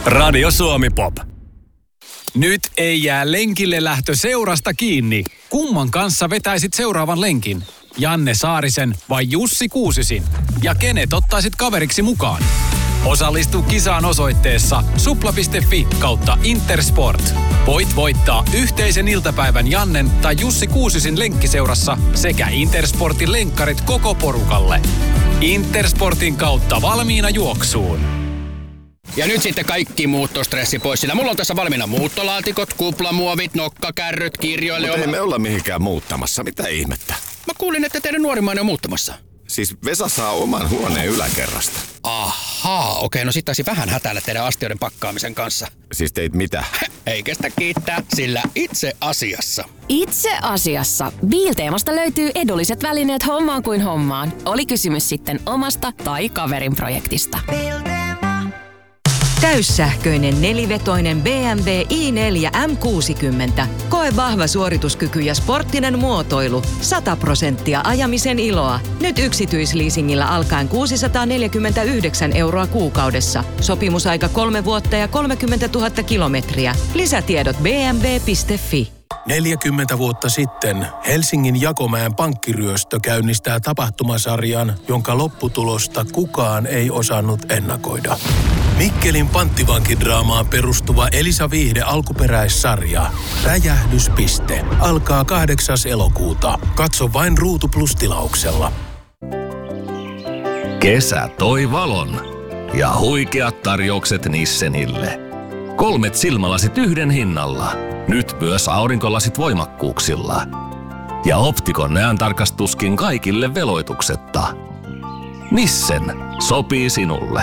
Radio Suomi Pop. Nyt ei jää lenkille lähtö seurasta kiinni. Kumman kanssa vetäisit seuraavan lenkin? Janne Saarisen vai Jussi Kuusisin? Ja kenet ottaisit kaveriksi mukaan? Osallistu kisaan osoitteessa supla.fi/Intersport. Voit voittaa yhteisen iltapäivän Jannen tai Jussi Kuusisin lenkkiseurassa sekä Intersportin lenkkarit koko porukalle. Intersportin kautta valmiina juoksuun. Ja nyt sitten kaikki muuttostressi pois, sillä mulla on tässä valmiina muuttolaatikot, kuplamuovit, nokkakärryt, kirjoille. Mutta ei me olla mihinkään muuttamassa, mitä ihmettä? Mä kuulin, että teidän nuorimmainen on muuttamassa. Siis Vesa saa oman huoneen yläkerrasta. Ahaa, okei, no sit taisi vähän hätäillä teidän astioiden pakkaamisen kanssa. Siis teit mitä? Ei kestä kiittää, sillä itse asiassa. Itse asiassa. Biilteemasta löytyy edulliset välineet hommaan kuin hommaan. Oli kysymys sitten omasta tai kaverin projektista. Täyssähköinen nelivetoinen BMW i4 M60. Koe vahva suorituskyky ja sporttinen muotoilu. 100% ajamisen iloa. Nyt yksityisleasingillä alkaen 649 € kuukaudessa. Sopimusaika 3 vuotta ja 30 000 kilometriä. Lisätiedot bmw.fi. 40 vuotta sitten Helsingin Jakomäen pankkiryöstö käynnistää tapahtumasarjan, jonka lopputulosta kukaan ei osannut ennakoida. Mikkelin panttivankidraamaan perustuva Elisa Viihde alkuperäissarja Räjähdyspiste alkaa 8. elokuuta. Katso vain Ruutu Plus-tilauksella. Kesä toi valon ja huikeat tarjoukset Nissenille. 3 silmälasit yhden hinnalla. Nyt myös aurinkolasit voimakkuuksilla. Ja Optikon näöntarkastuskin kaikille veloituksetta. Nissen sopii sinulle.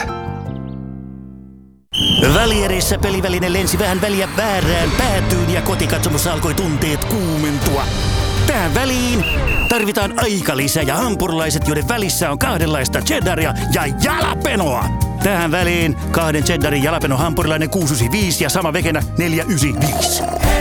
Välierissä peliväline lensi vähän väliä väärään päätyyn ja kotikatsomossa alkoi tunteet kuumentua. Tähän väliin tarvitaan aikalisä ja hampurilaiset, joiden välissä on kahdenlaista cheddaria ja jalapenoa. Tähän väliin 2 cheddarin jalapeno hampurilainen 695 ja sama vekenä 495.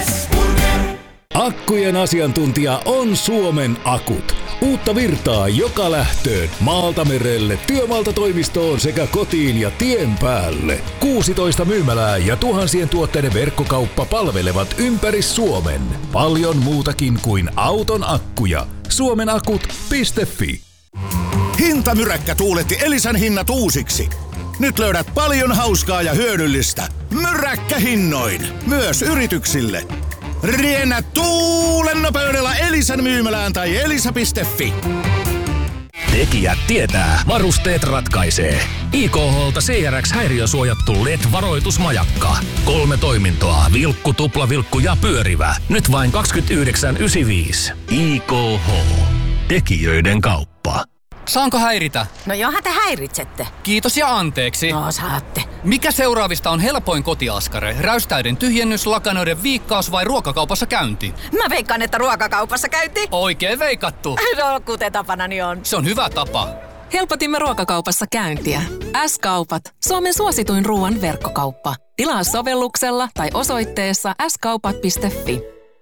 Akkujen asiantuntija on Suomen Akut. Uutta virtaa joka lähtöön, maalta merelle, työmaalta toimistoon sekä kotiin ja tien päälle. 16 myymälää ja tuhansien tuotteiden verkkokauppa palvelevat ympäri Suomen. Paljon muutakin kuin auton akkuja. Suomenakut.fi. Hintamyräkkä tuuletti Elisan hinnat uusiksi. Nyt löydät paljon hauskaa ja hyödyllistä. Myräkkähinnoin. Myös yrityksille. Riennä tuulen nopeudella Elisan myymälään tai elisa.fi. Tekijät tietää, varusteet ratkaisee. IKH:lta CRX-häiriösuojattu LED-varoitusmajakka. 3 toimintoa, vilkku, tuplavilkku ja pyörivä. Nyt vain 29,95. IKH. Tekijöiden kauppa. Saanko häiritä? No johan te häiritsette. Kiitos ja anteeksi. No saatte. Mikä seuraavista on helpoin kotiaskare? Räystäiden tyhjennys, lakanoiden viikkaus vai ruokakaupassa käynti? Mä veikkaan, että ruokakaupassa käynti. Oikein veikattu. No, kuten tapanani on. Se on hyvä tapa. Helpotimme ruokakaupassa käyntiä. S-kaupat. Suomen suosituin ruoan verkkokauppa. Tilaa sovelluksella tai osoitteessa skaupat.fi.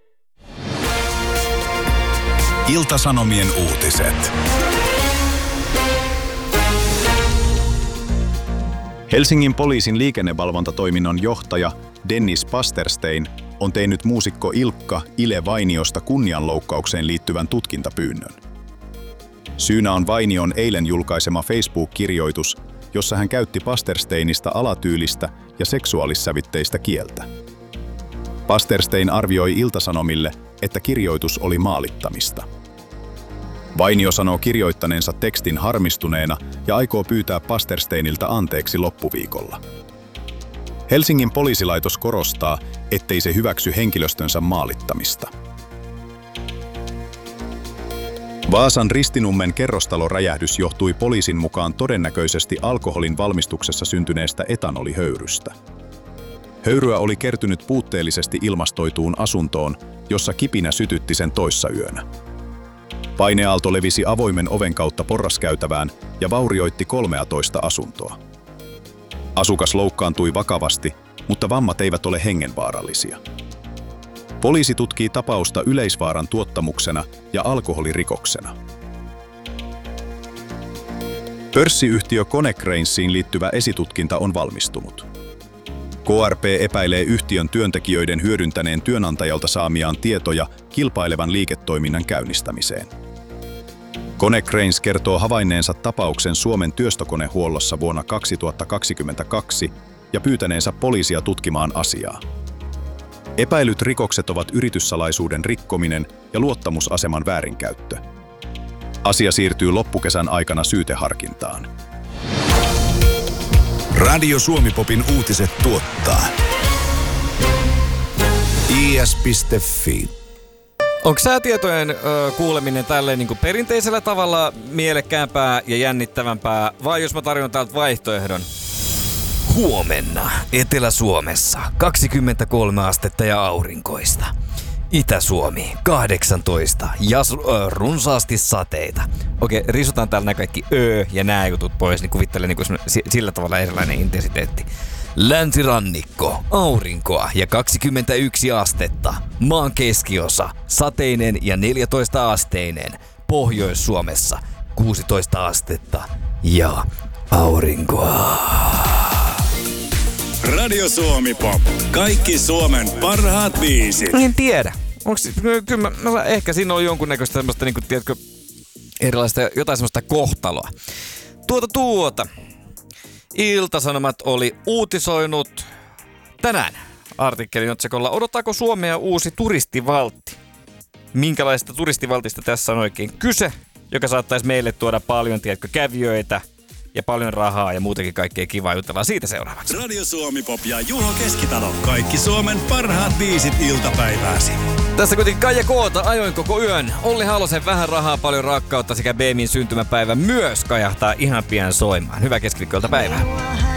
Ilta-Sanomien uutiset. Helsingin poliisin liikennevalvontatoiminnon johtaja Dennis Pasterstein on tehnyt muusikko Ilkka Ile Vainiosta kunnianloukkaukseen liittyvän tutkintapyynnön. Syynä on Vainion eilen julkaisema Facebook-kirjoitus, jossa hän käytti Pastersteinista alatyylistä ja seksuaalissävytteistä kieltä. Pasterstein arvioi Ilta-Sanomille, että kirjoitus oli maalittamista. Vainio sanoo kirjoittaneensa tekstin harmistuneena ja aikoo pyytää Pastersteinilta anteeksi loppuviikolla. Helsingin poliisilaitos korostaa, ettei se hyväksy henkilöstönsä maalittamista. Vaasan Ristinummen kerrostaloräjähdys johtui poliisin mukaan todennäköisesti alkoholin valmistuksessa syntyneestä etanolihöyrystä. Höyryä oli kertynyt puutteellisesti ilmastoituun asuntoon, jossa kipinä sytytti sen toissayönä. Paineaalto levisi avoimen oven kautta porraskäytävään ja vaurioitti 13 asuntoa. Asukas loukkaantui vakavasti, mutta vammat eivät ole hengenvaarallisia. Poliisi tutkii tapausta yleisvaaran tuottamuksena ja alkoholirikoksena. Pörssiyhtiö Konecrainsiin liittyvä esitutkinta on valmistunut. KRP epäilee yhtiön työntekijöiden hyödyntäneen työnantajalta saamiaan tietoja kilpailevan liiketoiminnan käynnistämiseen. Konecranes kertoo havainneensa tapauksen Suomen työstökonehuollossa vuonna 2022 ja pyytäneensä poliisia tutkimaan asiaa. Epäilyt rikokset ovat yrityssalaisuuden rikkominen ja luottamusaseman väärinkäyttö. Asia siirtyy loppukesän aikana syyteharkintaan. Radio Suomi-popin uutiset tuottaa is.fi. Onko säätietojen kuuleminen tälleen niin kuin perinteisellä tavalla mielekkäämpää ja jännittävämpää, vai jos mä tarjon täältä vaihtoehdon? Huomenna Etelä-Suomessa 23 astetta ja aurinkoista. Itä-Suomi 18 ja runsaasti sateita. Okei, risutaan täällä nämä kaikki ja nää jutut pois, niin kuvittelen niin sillä tavalla erilainen intensiteetti. Länsirannikko, aurinkoa ja 21 astetta. Maan keskiosa, sateinen ja 14 asteinen. Pohjois-Suomessa 16 astetta ja aurinkoa. Radio Suomi-pop. Kaikki Suomen parhaat biisit. En tiedä. Kyllä ehkä siinä on jonkunnäköistä semmoista, niin kuin, tiedätkö, erilaista, jotain semmoista kohtaloa. Ilta-Sanomat oli uutisoinut tänään artikkelin otsikolla: odottaako Suomea uusi turistivaltti? Minkälaista turistivaltista tässä on oikein kyse, joka saattaisi meille tuoda paljon, tiedätkö, kävijöitä ja paljon rahaa ja muutenkin kaikkea kivaa, jutellaan siitä seuraavaksi. Radio Suomi-pop ja Juho Keskitalo. Kaikki Suomen parhaat biisit iltapäivääsi. Tässä kuitenkin Kaija Koota ajoin koko yön. Olli Halosen Vähän rahaa, paljon rakkautta sekä Beemin syntymäpäivä myös kajahtaa ihan pian soimaan. Hyvää keskiviikkoilta päivää.